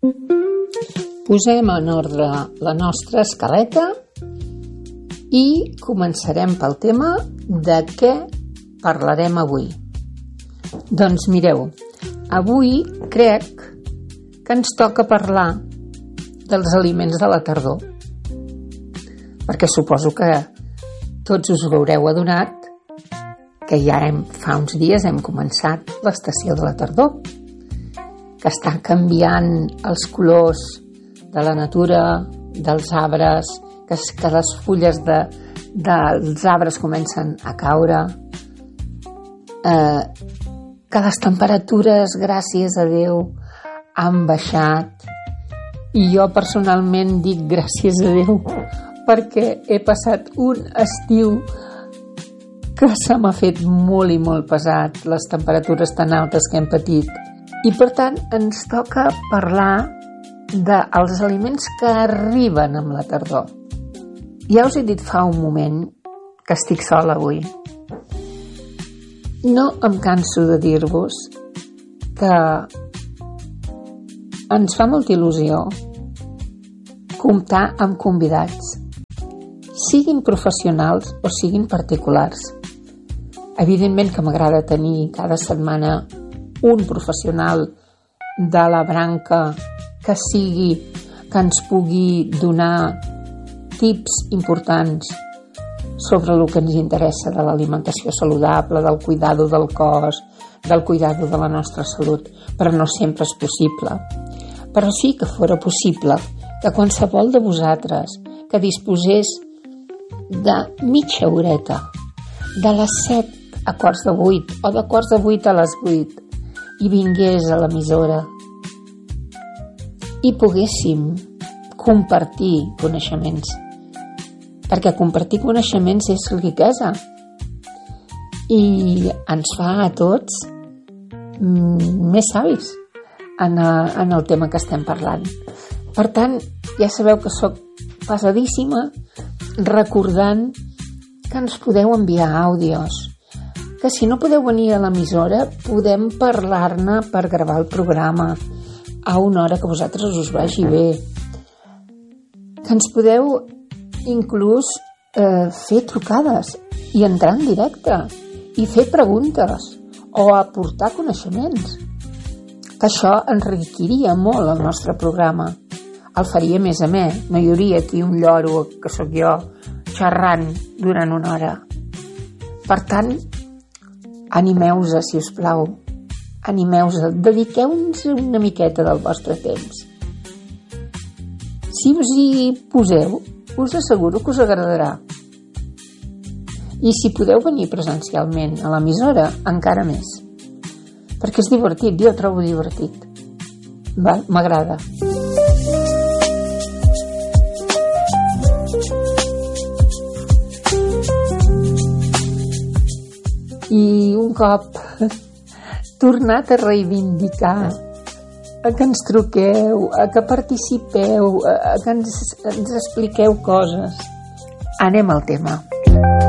Posem en ordre la nostra escaleta i començarem pel tema de què parlarem avui. Doncs mireu, avui crec que ens toca parlar dels aliments de la tardor, perquè suposo que tots us haureu adonat que ja fa uns dies hem començat l'estació de la tardor, que està canviant els colors de la natura, dels arbres, que les fulles dels arbres comencen a caure, que les temperatures, gràcies a Déu, han baixat. I jo personalment dic gràcies a Déu perquè he passat un estiu que se m'ha fet molt i molt pesat, les temperatures tan altes que hem patit. I per tant ens toca parlar dels aliments que arriben amb la tardor. Ja us he dit fa un moment que estic sola avui. No em canso de dir-vos que ens fa molta il·lusió comptar amb convidats, siguin professionals o siguin particulars. Evidentment que m'agrada tenir cada setmana un professional de la branca que ens pugui donar tips importants sobre el que ens interessa de l'alimentació saludable, del cuidado del cos, del cuidado de la nostra salut, però no sempre és possible. Però sí que fora possible que qualsevol de vosaltres que disposés de mitja horeta, de les 7 a quarts de 8 o de quarts de 8 a les 8, i vingués a l'emissora i poguéssim compartir coneixements, perquè compartir coneixements és riquesa i ens fa a tots més savis en el tema que estem parlant. Per tant, ja sabeu que sóc pesadíssima recordant que ens podeu enviar àudios, que si no podeu venir a l'emissora podem parlar-ne per gravar el programa a una hora que a vosaltres us vagi bé, que ens podeu inclús fer trucades i entrar en directe i fer preguntes o aportar coneixements, que això enriquiria molt el nostre programa, el faria més amè, no hi hauria aquí un lloro que sóc jo xerrant durant una hora. Per tant, animeu-vos, si us plau, animeu-vos, dediqueu-nos una miqueta del vostre temps. Si us hi poseu, us asseguro que us agradarà. I si podeu venir presencialment a l'emissora, encara més. Perquè és divertit, jo el trobo divertit. M'agrada. I un cop tornat a reivindicar a que ens truqueu, a que participeu, a que ens expliqueu coses, anem al tema.